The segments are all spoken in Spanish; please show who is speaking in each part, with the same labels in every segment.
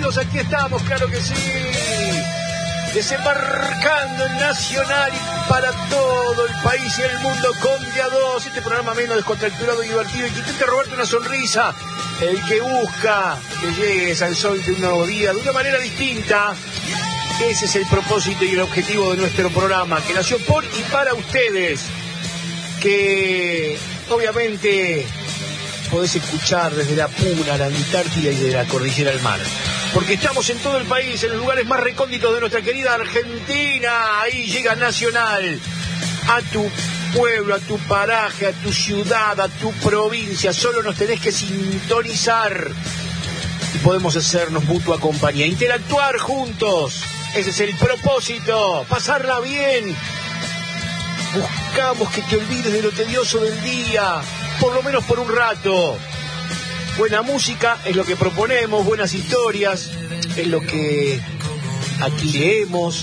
Speaker 1: amigos, aquí estamos, claro que sí. Desembarcando en Nacional y para todo el país y el mundo con De a Dos, este programa menos descontracturado y divertido y que intenta robarte una sonrisa. El que busca que llegues al sol de un nuevo día de una manera distinta. Ese es el propósito y el objetivo de nuestro programa, que nació por y para ustedes. Que obviamente podés escuchar desde la Puna, la Antártida y de la Cordillera al Mar. Porque estamos en todo el país, en los lugares más recónditos de nuestra querida Argentina. Ahí llega Nacional, a tu pueblo, a tu paraje, a tu ciudad, a tu provincia. Solo nos tenés que sintonizar y podemos hacernos mutua compañía, interactuar juntos. Ese es el propósito, pasarla bien. Buscamos que te olvides de lo tedioso del día, por lo menos por un rato. Buena música es lo que proponemos, buenas historias es lo que aquí leemos.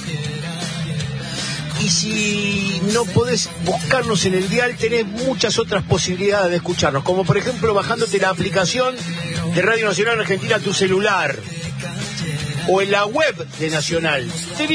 Speaker 1: Y si no podés buscarnos en el dial, tenés muchas otras posibilidades de escucharnos, como por ejemplo bajándote la aplicación de Radio Nacional Argentina a tu celular, o en la web de Nacional,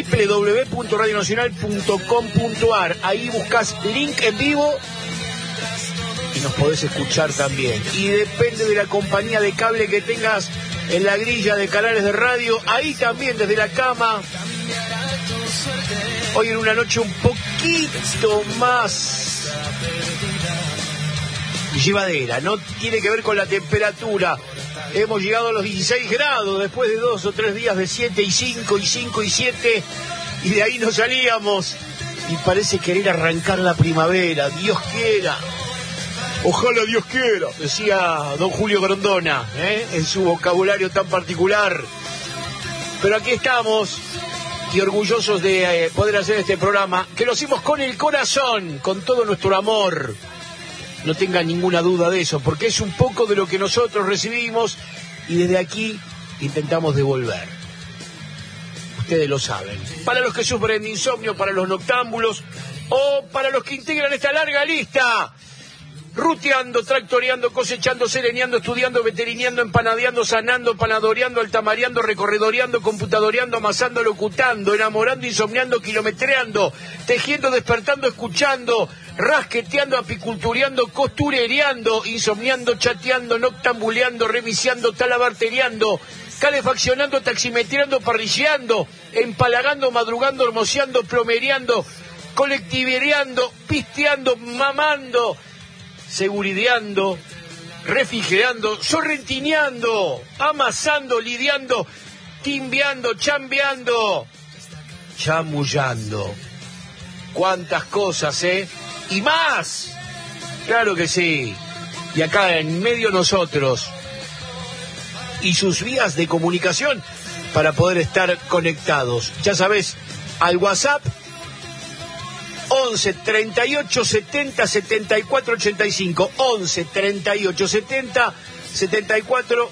Speaker 1: www.radionacional.com.ar. Ahí buscas link en vivo y nos podés escuchar también. Y depende de la compañía de cable que tengas en la grilla de canales de radio, ahí también desde la cama. Hoy en una noche un poquito más llevadera, no tiene que ver con la temperatura. Hemos llegado a los 16 grados después de 2 o 3 días de 7 y 5 y 5 y 7, y de ahí no salíamos. Y parece querer arrancar la primavera, Dios quiera. Ojalá Dios quiera, decía don Julio Grondona, en su vocabulario tan particular. Pero aquí estamos, y orgullosos de poder hacer este programa, que lo hacemos con el corazón, con todo nuestro amor. No tengan ninguna duda de eso, porque es un poco de lo que nosotros recibimos y desde aquí intentamos devolver. Ustedes lo saben. Para los que sufren de insomnio, para los noctámbulos o para los que integran esta larga lista: ruteando, tractoreando, cosechando, sereneando, estudiando, veterineando, empanadeando, sanando, panadoreando, altamareando, recorredoreando, computadoreando, amasando, locutando, enamorando, insomniando, kilometreando, tejiendo, despertando, escuchando, rasqueteando, apicultureando, costurereando, insomniando, chateando, noctambuleando, reviciando, talabartereando, calefaccionando, taximetreando, parrilleando, empalagando, madrugando, hermoseando, plomereando, colectivereando, pisteando, mamando, segurideando, refrigerando, sorrentineando, amasando, lidiando, timbeando, chambeando, chamullando. Cuántas cosas, y más, claro que sí. Y acá en medio nosotros y sus vías de comunicación para poder estar conectados. Ya sabés, al WhatsApp 11 38 70 74 85, 11 38 70 74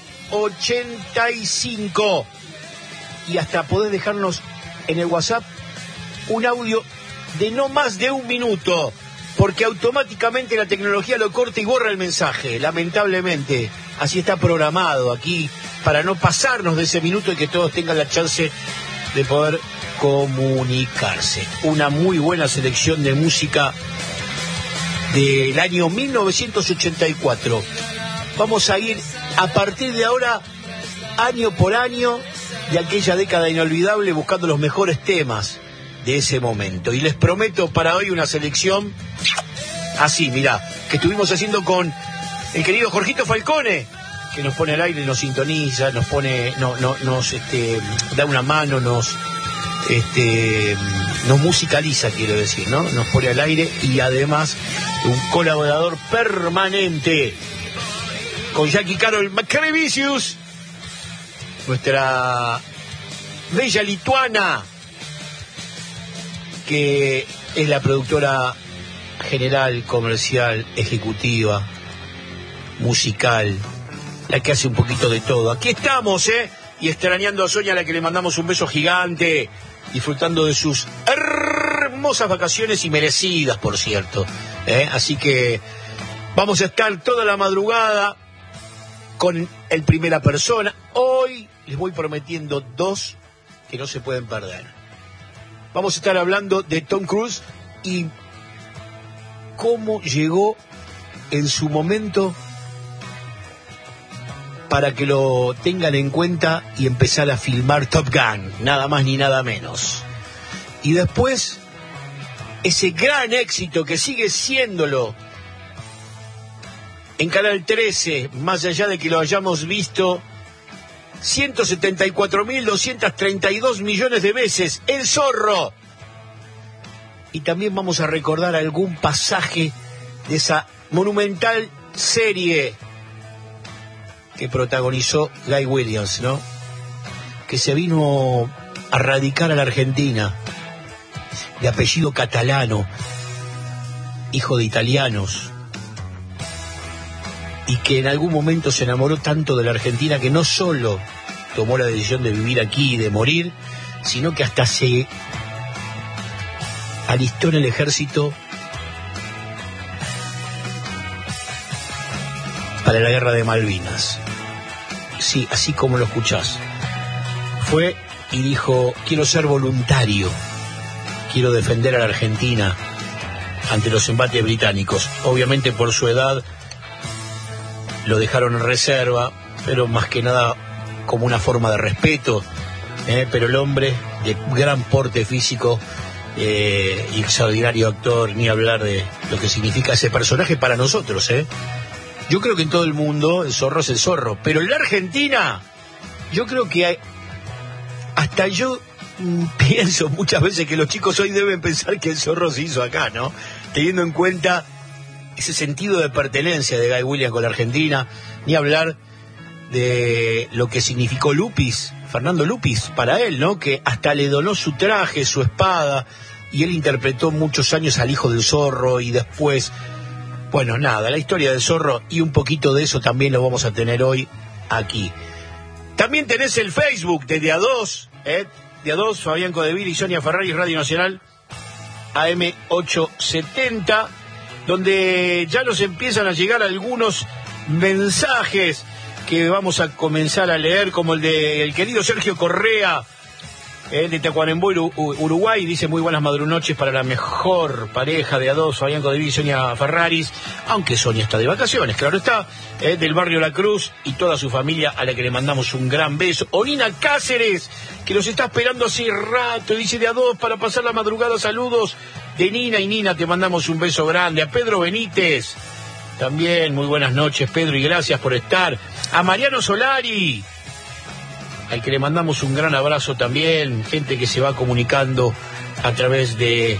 Speaker 1: 85. Y hasta podés dejarnos en el WhatsApp un audio de no más de 1 minuto, porque automáticamente la tecnología lo corta y borra el mensaje, lamentablemente. Así está programado aquí, para no pasarnos de ese minuto y que todos tengan la chance de poder comunicarse. Una muy buena selección de música del año 1984. Vamos a ir a partir de ahora, año por año, de aquella década inolvidable, buscando los mejores temas de ese momento. Y les prometo para hoy una selección así, mirá, que estuvimos haciendo con el querido Jorgito Falcone, que nos pone al aire, nos sintoniza, nos pone, nos da una mano, nos musicaliza, quiero decir, ¿no? Nos pone al aire y además un colaborador permanente con Jackie Carol Macrevicius, nuestra bella lituana, que es la productora general, comercial, ejecutiva, musical, la que hace un poquito de todo. Aquí estamos, y extrañando a Sonia, a la que le mandamos un beso gigante, disfrutando de sus hermosas vacaciones y merecidas, por cierto. Así que vamos a estar toda la madrugada con el primera persona. Hoy les voy prometiendo 2 que no se pueden perder. Vamos a estar hablando de Tom Cruise y cómo llegó en su momento para que lo tengan en cuenta y empezar a filmar Top Gun, nada más ni nada menos. Y después, ese gran éxito que sigue siéndolo en Canal 13, más allá de que lo hayamos visto 174.232 millones de veces, El Zorro. Y también vamos a recordar algún pasaje de esa monumental serie que protagonizó Guy Williams, ¿no? Que se vino a radicar a la Argentina, de apellido catalano, hijo de italianos, y que en algún momento se enamoró tanto de la Argentina que no solo tomó la decisión de vivir aquí y de morir, sino que hasta se alistó en el ejército para la guerra de Malvinas. Sí, así como lo escuchás. Fue y dijo: quiero ser voluntario, quiero defender a la Argentina ante los embates británicos. Obviamente por su edad lo dejaron en reserva, pero más que nada como una forma de respeto, pero el hombre de gran porte físico y extraordinario actor, ni hablar de lo que significa ese personaje para nosotros. Yo creo que en todo el mundo el zorro es el zorro, pero en la Argentina yo creo que hasta yo pienso muchas veces que los chicos hoy deben pensar que el zorro se hizo acá, ¿no? Teniendo en cuenta ese sentido de pertenencia de Guy Williams con la Argentina, ni hablar de lo que significó Lupis, Fernando Lupis, para él, ¿no? Que hasta le donó su traje, su espada, y él interpretó muchos años al hijo del zorro, y después, bueno, nada, la historia del zorro, y un poquito de eso también lo vamos a tener hoy aquí. También tenés el Facebook de A2, de A2, Fabián Codeville y Sonia Ferrari, Radio Nacional, AM870, donde ya nos empiezan a llegar algunos mensajes que vamos a comenzar a leer, como el del querido Sergio Correa, de Tacuarembó, Uruguay. Dice: muy buenas madrunoches para la mejor pareja de A2, Fabián Codeville y Sonia Ferraris, aunque Sonia está de vacaciones, claro está, del barrio La Cruz, y toda su familia, a la que le mandamos un gran beso. Orina Cáceres, que los está esperando hace rato, dice: de A2 para pasar la madrugada, saludos de Nina, y Nina, te mandamos un beso grande. A Pedro Benítez, también muy buenas noches, Pedro, y gracias por estar. A Mariano Solari, al que le mandamos un gran abrazo también, gente que se va comunicando a través de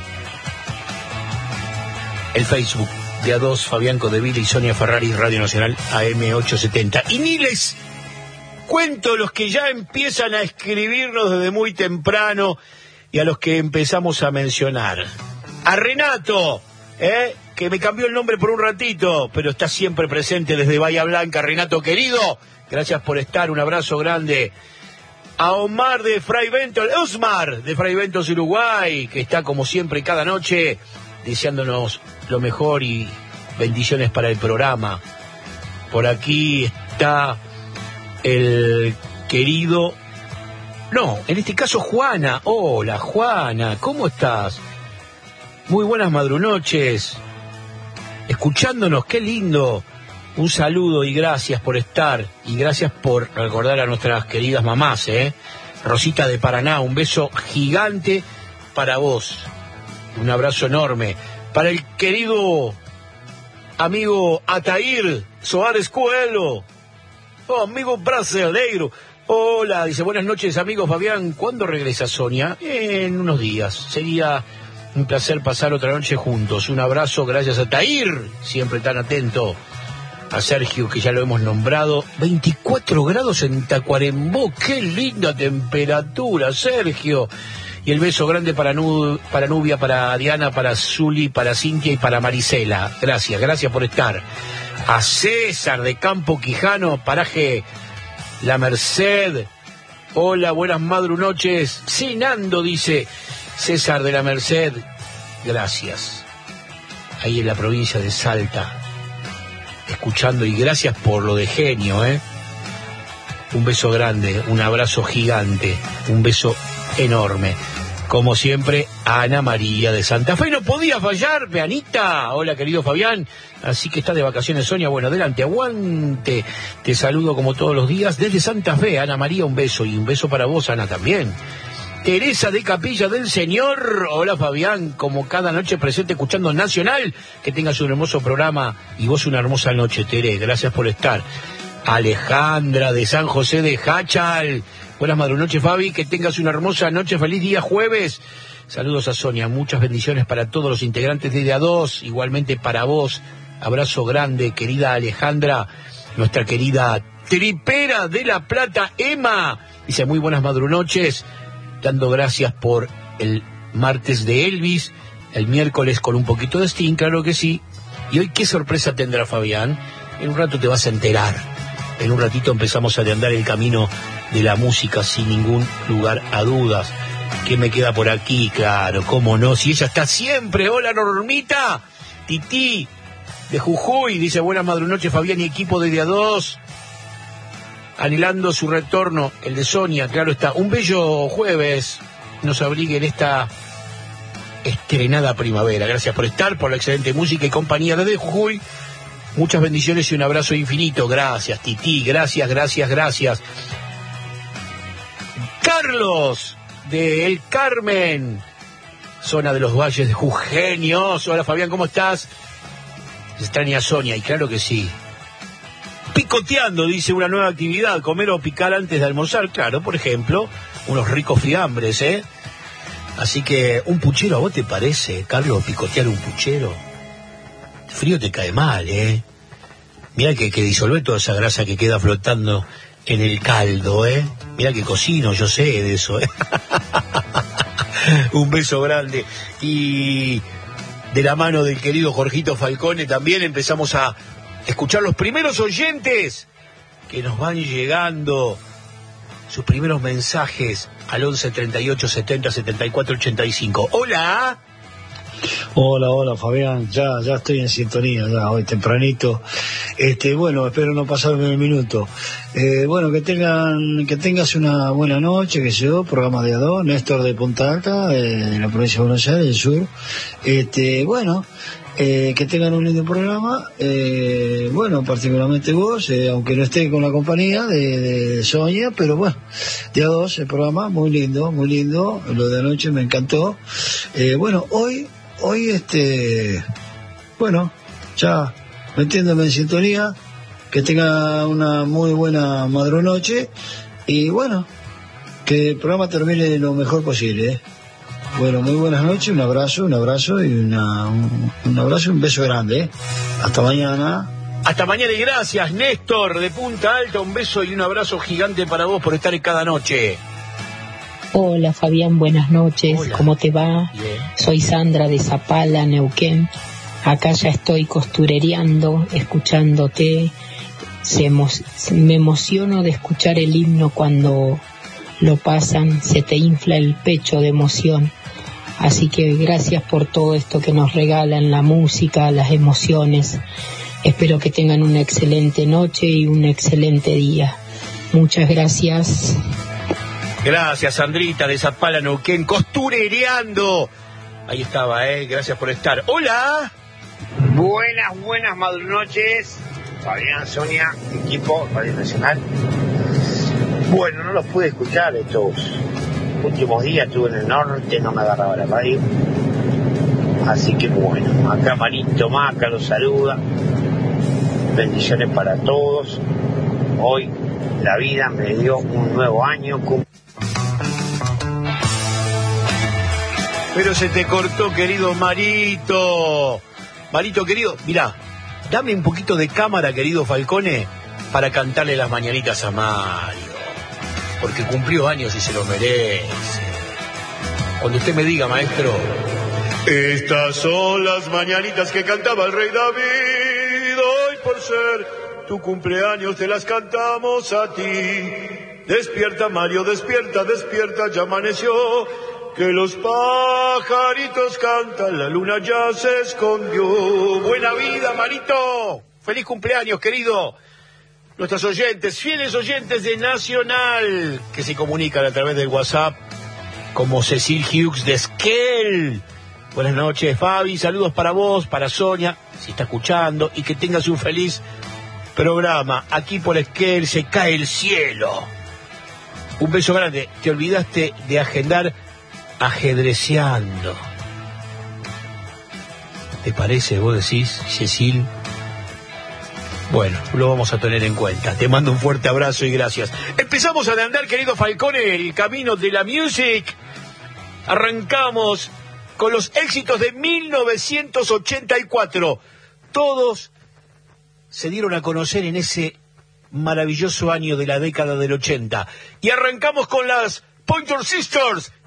Speaker 1: el Facebook de A2, Fabián Codeville y Sonia Ferrari, Radio Nacional, AM870. Y ni les cuento los que ya empiezan a escribirnos desde muy temprano y a los que empezamos a mencionar. A Renato, que me cambió el nombre por un ratito, pero está siempre presente desde Bahía Blanca. Renato querido, gracias por estar, un abrazo grande. A Omar de Fray Ventos, Osmar de Fray Ventos, Uruguay, que está como siempre cada noche deseándonos lo mejor y bendiciones para el programa. Por aquí está el querido, en este caso Juana. Hola Juana, ¿cómo estás? Muy buenas madrunoches, escuchándonos, qué lindo. Un saludo y gracias por estar, y gracias por recordar a nuestras queridas mamás, Rosita de Paraná, un beso gigante para vos, un abrazo enorme. Para el querido amigo Atair Soares Coelho, amigo brasileiro. Hola, dice: buenas noches amigos. Fabián, ¿cuándo regresa Sonia? En unos días. Sería un placer pasar otra noche juntos. Un abrazo, gracias a Tair, siempre tan atento. A Sergio, que ya lo hemos nombrado. 24 grados en Tacuarembó, qué linda temperatura, Sergio. Y el beso grande para Nubia, para Diana, para Zuli, para Cintia y para Marisela. Gracias por estar. A César de Campo Quijano, paraje La Merced. Hola, buenas madrunoches. Cenando, dice César de La Merced. Gracias. Ahí en la provincia de Salta. escuchando, y gracias por lo de genio, Un beso grande, un abrazo gigante, un beso enorme. Como siempre, Ana María de Santa Fe. No podía fallarme, Anita. Hola, querido Fabián. Así que estás de vacaciones, Sonia. Bueno, adelante, aguante. Te saludo como todos los días desde Santa Fe. Ana María, un beso. Y un beso para vos, Ana, también. Teresa de Capilla del Señor. Hola, Fabián. Como cada noche presente escuchando Nacional. Que tengas un hermoso programa y vos una hermosa noche, Tere. Gracias por estar. Alejandra de San José de Hachal. Buenas madrunoches, Fabi, que tengas una hermosa noche, feliz día jueves. Saludos a Sonia, muchas bendiciones para todos los integrantes de A2, igualmente para vos. Abrazo grande, querida Alejandra, nuestra querida tripera de La Plata, Emma. Dice, muy buenas madrunoches, dando gracias por el martes de Elvis, el miércoles con un poquito de Sting, claro que sí. Y hoy, ¿qué sorpresa tendrá Fabián? En un rato te vas a enterar. En un ratito empezamos a andar el camino de la música sin ningún lugar a dudas. ¿Qué me queda por aquí? Claro, cómo no, si ella está siempre. Hola, Normita, Tití de Jujuy, dice, buenas madrunoches, Fabián y equipo de Día 2, anhelando su retorno, el de Sonia, claro está. Un bello jueves nos abrigue en esta estrenada primavera. Gracias por estar, por la excelente música y compañía desde Jujuy. Muchas bendiciones y un abrazo infinito. Gracias, Tití, gracias. Carlos, de El Carmen, zona de los Valles de Jujeños. Hola, Fabián, ¿cómo estás? Se extraña a Sonia, y claro que sí. Picoteando, dice, una nueva actividad, comer o picar antes de almorzar. Claro, por ejemplo, unos ricos fiambres, Así que, un puchero, ¿a vos te parece, Carlos, picotear un puchero? Frío te cae mal, Mira que disolver toda esa grasa que queda flotando en el caldo, Mira que cocino, yo sé de eso, Un beso grande. Y de la mano del querido Jorgito Falcone también empezamos a escuchar los primeros oyentes que nos van llegando, sus primeros mensajes al 11 38 70 74 85. Hola.
Speaker 2: Hola, Fabián, ya estoy en sintonía, ya hoy tempranito. Bueno, espero no pasarme el minuto. Bueno, que tengas una buena noche, que sé yo, programa de A2, Néstor de Punta Alta, de la provincia de Buenos Aires, del sur. Bueno, que tengan un lindo programa, bueno, particularmente vos, aunque no esté con la compañía de Sonia, pero bueno, de A2, el programa, muy lindo, lo de anoche me encantó. Bueno, hoy, bueno, ya metiéndome en sintonía, que tenga una muy buena madrunoche, y bueno, que el programa termine lo mejor posible, Bueno, muy buenas noches, un abrazo y un abrazo y un beso grande, Hasta mañana.
Speaker 1: Hasta mañana y gracias, Néstor de Punta Alta, un beso y un abrazo gigante para vos por estar cada noche.
Speaker 3: Hola, Fabián, buenas noches.
Speaker 1: Hola.
Speaker 3: ¿Cómo te va?
Speaker 1: Bien.
Speaker 3: Soy Sandra de Zapala, Neuquén. Acá ya estoy costurereando, escuchándote. Me emociono de escuchar el himno cuando lo pasan, se te infla el pecho de emoción. Así que gracias por todo esto que nos regalan, la música, las emociones. Espero que tengan una excelente noche y un excelente día. Muchas gracias.
Speaker 1: Gracias, Sandrita de Zapala, Neuquén, costurereando. Ahí estaba, gracias por estar. Hola.
Speaker 4: Buenas madrunoches, Fabián, Sonia, equipo Radio Nacional. Bueno, no los pude escuchar estos últimos días, estuve en el norte, no me agarraba la radio. Así que bueno, acá Marito Maca los saluda. Bendiciones para todos. Hoy la vida me dio un nuevo año.
Speaker 1: Pero se te cortó, querido Marito. Marito, querido, mirá, dame un poquito de cámara, querido Falcone, para cantarle las mañanitas a Mario. Porque cumplió años y se lo merece. Cuando usted me diga, maestro. Estas son las mañanitas que cantaba el rey David. Hoy por ser tu cumpleaños te las cantamos a ti. Despierta, Mario, despierta, ya amaneció. Que los pajaritos cantan, la luna ya se escondió. Buena vida, Marito. Feliz cumpleaños, querido. Nuestros oyentes, fieles oyentes de Nacional, que se comunican a través del WhatsApp, como Cecil Hughes de Esquel. Buenas noches, Fabi. Saludos para vos, para Sonia, si está escuchando, y que tengas un feliz programa. Aquí por Esquel se cae el cielo. Un beso grande. Te olvidaste de agendar ajedreceando. ¿Te parece? Vos decís, Cecil. Bueno, lo vamos a tener en cuenta. Te mando un fuerte abrazo y gracias. Empezamos a andar, querido Falcone, el camino de la music. Arrancamos con los éxitos de 1984. Todos se dieron a conocer en ese maravilloso año de la década del 80. Y arrancamos con las Pointer Sisters